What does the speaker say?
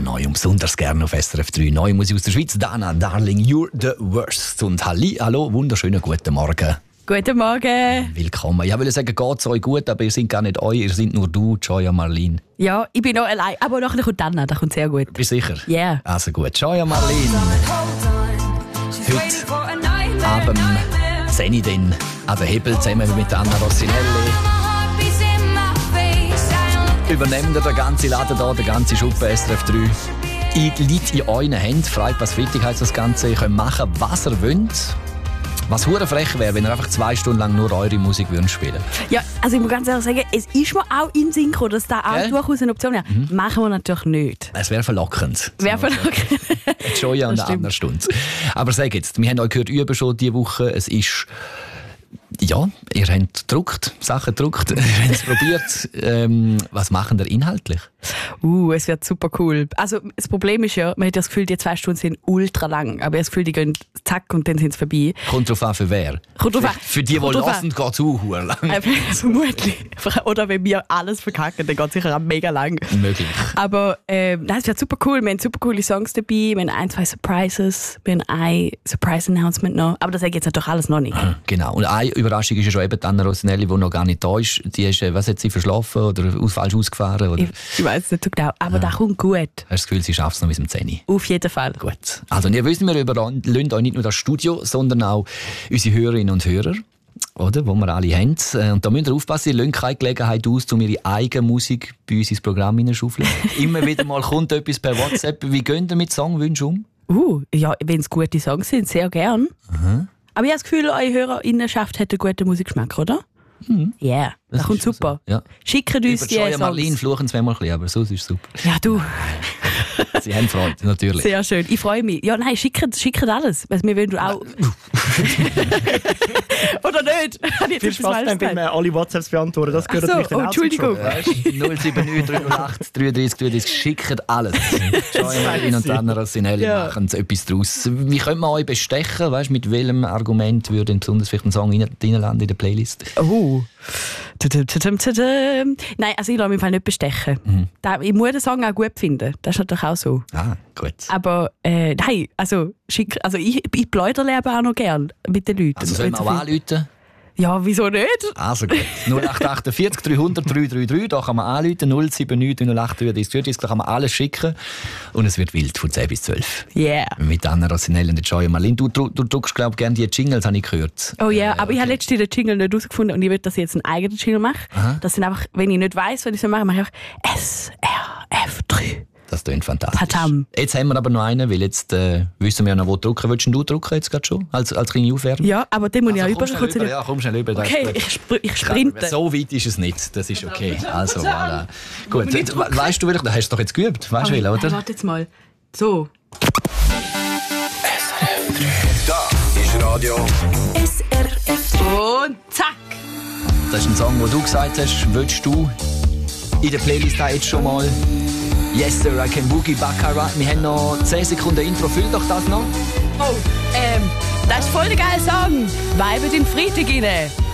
neu und besonders gerne auf SRF 3. Neue Musik aus der Schweiz. Dana, Darling, you're the worst. Und hallo, wunderschönen guten Morgen. Guten Morgen. Willkommen. Ich wollte sagen, geht's euch gut, aber ihr seid gar nicht euch, ihr seid nur du, Joya Marlene. Ja, ich bin noch allein, aber nachher kommt Dana, das kommt sehr gut. Bist du sicher? Ja. Yeah. Also gut, Joya Marlene. Heute Abend sehe ich dann an den Hebel zusammen mit Anna Rossinelli. Übernehmen den ganzen Laden hier, den ganzen Schuppen SRF 3. Liegt in euren Händen. Frei was Freitag heisst das Ganze. Ihr könnt machen, was ihr wollt. Was hure frech wäre, wenn ihr einfach 2 Stunden lang nur eure Musik spielen würdet. Ja, also ich muss ganz ehrlich sagen, es ist mir auch in Synchro, dass da auch durchaus eine Option wäre. Machen wir natürlich nicht. Es wäre verlockend. Joya und eine andere Stunde. Aber sag jetzt, wir haben euch gehört, üben schon diese Woche. Es ist... Ja, ihr habt Sachen gedruckt, ihr habt es probiert. Was machen ihr inhaltlich? Es wird super cool. Also das Problem ist ja, man hat das Gefühl, die 2 Stunden sind ultra lang, aber ich habe das Gefühl, die gehen zack und dann sind sie vorbei. Kommt drauf an, für wer? Für die hören, geht es auch lang. Vermutlich. Oder wenn wir alles verkacken, dann geht es sicher auch mega lang. Möglich. Aber es wird super cool. Wir haben super coole Songs dabei, wir haben 1, 2 Surprises, wir haben ein Surprise-Announcement noch. Aber das sage ich jetzt natürlich alles noch nicht. Genau. Und eine Überraschung ist ja schon eben Anna Rossinelli, die noch gar nicht da ist. Die ist, was hat sie verschlafen oder falsch ausgefahren? Oder? Ich weiß nicht so genau, aber das kommt gut. Hast du das Gefühl, sie schafft es noch bis zum 10 Uhr? Auf jeden Fall. Gut. Also, ihr wisst, wir überlassen euch nicht nur das Studio, sondern auch unsere Hörerinnen und Hörer, oder, wo wir alle haben. Und da müsst ihr aufpassen, ihr lasst keine Gelegenheit aus, um ihre eigene Musik bei uns ins Programm hineinzuschaufeln. Immer wieder mal kommt etwas per WhatsApp. Wie geht ihr mit Songwünschen um? Ja, wenn es gute Songs sind, sehr gern. Aber ich habe das Gefühl, eure Hörerinnenschaft hat einen guten Musikgeschmack, oder? Ja, yeah, das kommt super. So. Ja. Schickt uns die Songs. Marlene fluchen zweimal ein bisschen, aber sonst ist es super. Ja, du. Sie haben Freude, natürlich. Sehr schön, ich freue mich. Ja, nein, schickt alles. Also, wir wollen auch... Oder nicht? Viel Spaß dann, wenn wir alle WhatsApps beantworten. Das gehört natürlich dann auch. Entschuldigung. 079 308 33 33. Schickt alles. Joya Marlene und Anna Rossinelli machen etwas daraus. Wie könnte man euch bestechen? Weißt, mit welchem Argument würde besonders vielleicht ein Song reinlanden in der Playlist? Nein, also ich lasse mich nicht bestechen. Ich muss den Song auch gut finden. Das ist natürlich auch so. Ah, gut. Aber nein, ich pläudere aber auch noch gern mit den Leuten. Also sollen wir auch anrufen? Ja, wieso nicht? Also gut. 0848 300 333, da kann man anrufen. 079 008 33, da kann man alles schicken. Und es wird wild von 10 bis 12. Yeah. Mit Anna Rossinelli und Joya Marlene. Du druckst, glaube ich, gerne die Jingles, habe ich gehört. Oh ja, aber ich habe letztens den Jingle nicht herausgefunden und ich will, dass ich jetzt einen eigenen Jingle mache. Das sind einfach, wenn ich nicht weiss, was ich mache, mache ich einfach SRF3. Das klingt fantastisch. Patam. Jetzt haben wir aber noch einen, weil jetzt wissen wir ja noch, wo drucken. Willst du drucken jetzt gerade schon? Als kleine Aufwärmung? Ja, aber den muss ich auch über. Ja, komm schnell über. Okay, ich sprinte. So weit ist es nicht. Das ist okay. Also, voilà. Gut, weißt du, da hast du doch jetzt geübt. Weißt du, oder? Warte jetzt mal. So. SRF 3. Da ist Radio SRF 3. Und zack. Das ist ein Song, den du gesagt hast, willst du in der Playlist jetzt schon mal Yes Sir, I Can Boogie Baccarat. Wir haben noch 10 Sekunden Intro. Füll doch das noch. Das ist voll der geile Song. Weibe den Freitag rein.